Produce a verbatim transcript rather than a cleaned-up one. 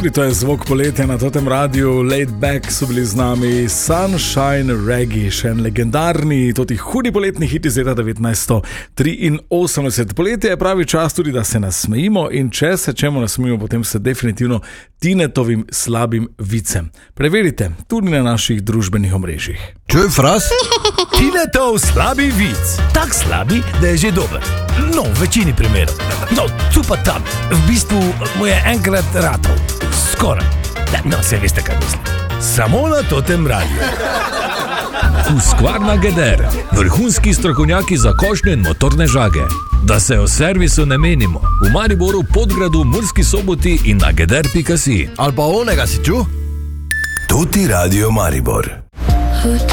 Tudi to je zvok poletja na totem radiju. Laid Back so bili z nami, Sunshine Reggae, še en legendarni, toti hudi poletni hit iz leta devetnajststo triinosemdeset. Poletje je pravi čas tudi, da se nasmejimo, in če se čemu nasmejimo, potem se definitivno Tinetovim slabim vicem. Preverite tudi na naših družbenih omrežjih. Čuj, fras? Tinetov slabi vic. Tak slabi, da je že dober. No, v večini primerov. No, tu pa tam. V bistvu mu je enkrat ratov. Skoraj. No, se veste, kaj mislim. Samo na totem radiju. Husqvarna Gedera. Vrhunski strokovnjaki za košnje in motorne žage. Da se o servisu ne menimo. V Mariboru, Podgradu, Murski Soboti in na geder pika si. Ali pa onega si ču? Tuti Radio Maribor.